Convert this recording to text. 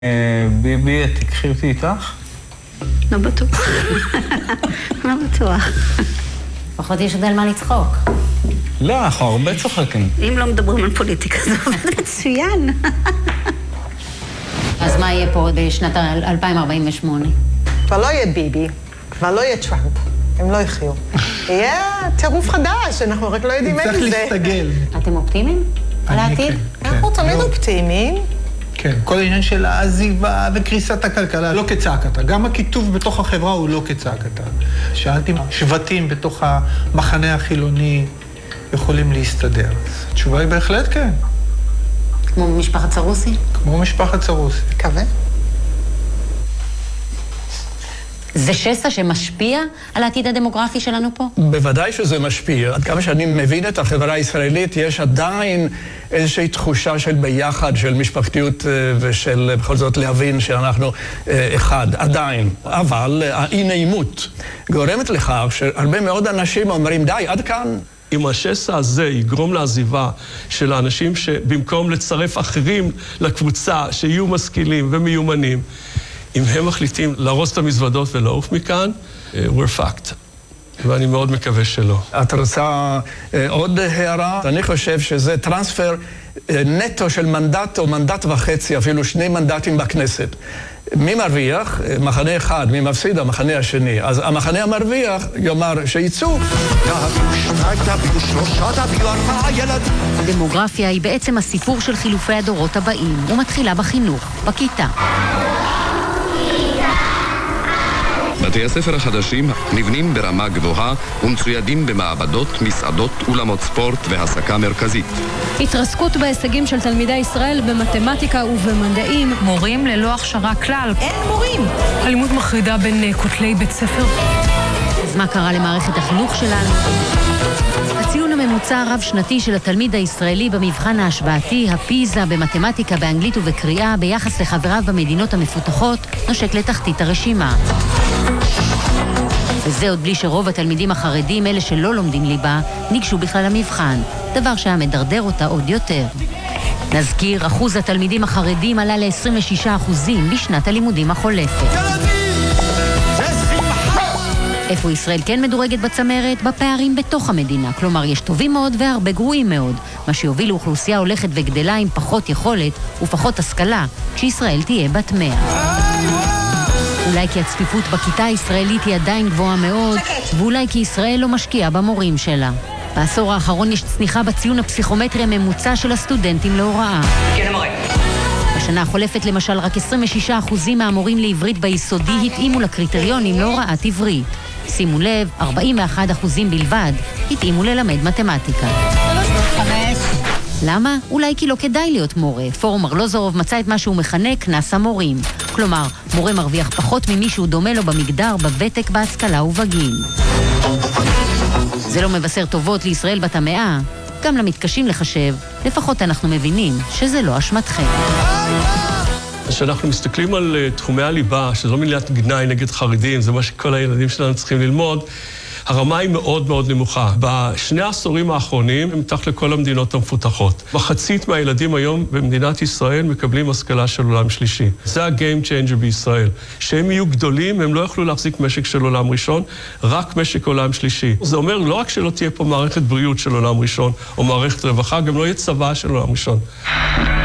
ביבי, תקחי אותי איתך? לא בטוח. לא בטוח. פחות יש עוד על מה לצחוק. לא, אנחנו הרבה צוחקים. אם לא מדברים על פוליטיקה, זה עובד מצוין. אז מה יהיה פה בשנת 2048? כבר לא יהיה ביבי, כבר לא יהיה טראמפ. הם לא יחיו. יהיה טירוף חדש, אנחנו רק לא יודעים איזה זה. צריך להסתגל. אתם אופטימיים על העתיד? אנחנו תמיד אופטימיים. כן, כל העניין של העזיבה וקריסת הכלכלה, לא כצעקתה. גם הכיתוב בתוך החברה הוא לא כצעקתה. שאלתי, שבטים בתוך המחנה החילוני יכולים להסתדר. התשובה היא בהחלט כן. כמו משפחת סרוסי? כמו משפחת סרוסי. מקווה. זה שסע שמשפיע על העתיד הדמוגרפי שלנו פה? בוודאי שזה משפיע. עד כמה שאני מבין את החברה הישראלית, יש עדיין איזושהי תחושה של ביחד, של משפחתיות ושל בכל זאת להבין שאנחנו אחד, עדיין. אבל האי-נעימות גורמת לכך שהרבה מאוד אנשים אומרים, די, עד כאן. אם השסע הזה יגרום לעזיבה של האנשים שבמקום לצרף אחרים לקבוצה שיהיו משכילים ומיומנים, אם הם מחליטים להרוס את המזוודות ולעוף מכאן, we're fucked. ואני מאוד מקווה שלא. את רוצה עוד הערה? אני חושב שזה טרנספר נטו של מנדט או מנדט וחצי, אפילו 2 מנדטים בכנסת. מי מרוויח? מחנה אחד. מי מפסיד? המחנה השני. אז המחנה המרוויח יאמר שיצאו. הדמוגרפיה היא בעצם הסיפור של חילופי הדורות הבאים, ומתחילה בחינוך, בכיתה. בתי הספר החדשים נבנים ברמה גבוהה ומצוידים במעבדות, מסעדות, אולמות ספורט והעסקה מרכזית. התרסקות בהישגים של תלמידי ישראל במתמטיקה ובמדעים. מורים ללא הכשרה כלל. אין מורים. אלימות מחרידה בין כותלי בית ספר. אז מה קרה למערכת החינוך שלנו? הציון הממוצע הרב-שנתי של התלמיד הישראלי במבחן ההשוואתי, הפיזה, במתמטיקה, באנגלית ובקריאה, ביחס לחבריו במדינות המפותחות, נושק לתחתית הרשימה. וזה עוד בלי שרוב התלמידים החרדים, אלה שלא לומדים ליבה, ניגשו בכלל למבחן, דבר שהיה מדרדר אותה עוד יותר. נזכיר, אחוז התלמידים החרדים עלה ל-26% בשנת הלימודים החולפת. איפה ישראל כן מדורגת בצמרת? בפערים בתוך המדינה. כלומר, יש טובים מאוד והרבה גרועים מאוד, מה שיוביל לאוכלוסייה הולכת וגדלה עם פחות יכולת ופחות השכלה, כשישראל תהיה בת 100. אולי כי הצפיפות בכיתה הישראלית היא עדיין גבוהה מאוד, ואולי כי ישראל לא משקיעה במורים שלה. בעשור האחרון יש צניחה בציון הפסיכומטרי הממוצע של הסטודנטים להוראה. כן, המורה. בשנה החולפת למשל רק 26% מהמורים לעברית ביסודי התאימו לקריטריונים להוראת עברית. שימו לב, 41% בלבד התאימו ללמד מתמטיקה. למה? אולי כי לא כדאי להיות מורה. פורום ארלוזורוב מצא את מה שהוא מכנה כנס המורים. כלומר, מורה מרוויח פחות ממישהו דומה לו במגדר, בוותק, בהשכלה ובגיל. זה לא מבשר טובות לישראל בת 100. גם למתקשים לחשב, לפחות אנחנו מבינים שזה לא אשמתכם. כשאנחנו מסתכלים על תחומי הליבה, שזו לא מילת גנאי נגד חרדים, זה מה שכל הילדים שלנו צריכים ללמוד, הרמה היא מאוד מאוד נמוכה. בשני העשורים האחרונים הם מתחת לכל המדינות המפותחות. מחצית מהילדים היום במדינת ישראל מקבלים השכלה של עולם שלישי. זה ה-game changer בישראל. שהם יהיו גדולים, הם לא יכלו להחזיק משק של עולם ראשון, רק משק עולם שלישי. זה אומר לא רק שלא תהיה פה מערכת בריאות של עולם ראשון, או מערכת רווחה, גם לא יהיה צבא של עולם ראשון.